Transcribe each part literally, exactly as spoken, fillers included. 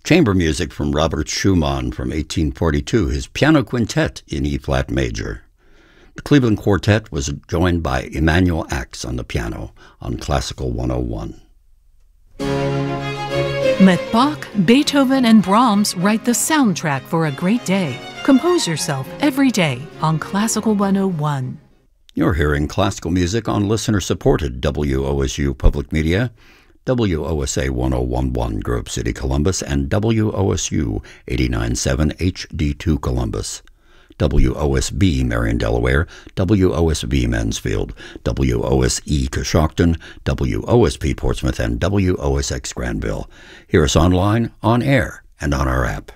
Chamber music from Robert Schumann from eighteen forty-two, his piano quintet in E-flat major. The Cleveland Quartet was joined by Emanuel Ax on the piano on Classical one oh one. Let Bach, Beethoven, and Brahms write the soundtrack for a great day. Compose yourself every day on Classical one oh one. You're hearing classical music on listener-supported W O S U Public Media, W O S A one oh one point one Grove City, Columbus, and W O S U eighty-nine point seven H D two Columbus. W O S B Marion, Delaware, W O S B Mansfield, W O S E Coshocton, W O S P Portsmouth, and W O S X Granville. Hear us online, on air, and on our app.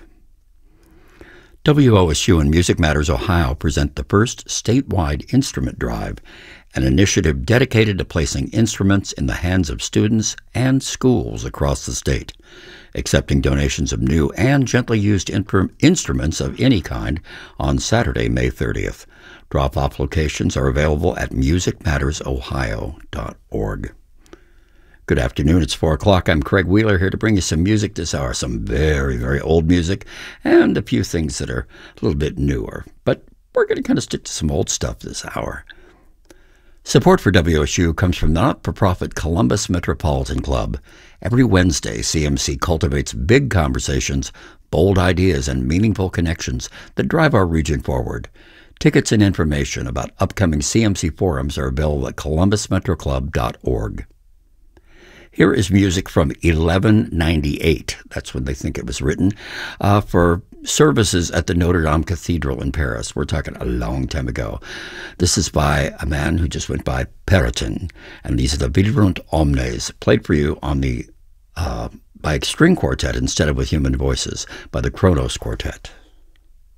W O S U and Music Matters Ohio present the first statewide instrument drive, an initiative dedicated to placing instruments in the hands of students and schools across the state, accepting donations of new and gently used in- instruments of any kind on Saturday, May thirtieth. Drop-off locations are available at music matters ohio dot org. Good afternoon, it's four o'clock. I'm Craig Wheeler here to bring you some music this hour, some very, very old music, and a few things that are a little bit newer. But we're going to kind of stick to some old stuff this hour. Support for W O S U comes from the not-for-profit Columbus Metropolitan Club. Every Wednesday, C M C cultivates big conversations, bold ideas, and meaningful connections that drive our region forward. Tickets and information about upcoming C M C forums are available at columbus metro club dot org. Here is music from eleven ninety-eight, that's when they think it was written, uh, for services at the Notre Dame Cathedral in Paris. We're talking a long time ago. This is by a man who just went by Periton, and these are the Vidunt Omnes, played for you on the uh, by a string quartet instead of with human voices, by the Kronos Quartet.